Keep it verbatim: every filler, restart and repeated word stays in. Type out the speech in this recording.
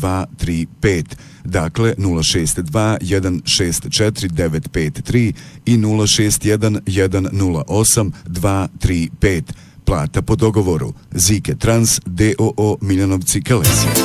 dva tri pet. Dakle, nula šest dva jedan šest četiri devet pet tri i nula šest jedan jedan nula osam dva tri pet. Plata po dogovoru. Zike Trans D O O Miljanovci Kalesija.